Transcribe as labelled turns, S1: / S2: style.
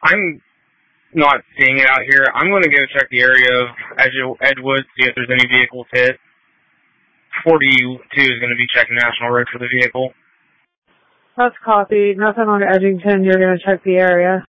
S1: I'm not seeing it out here. I'm going to go check the area of Edgewood, see if there's any vehicles hit. 42 is going to be checking National Road for the vehicle.
S2: That's copy. Nothing on Edgington. You're going to check the area.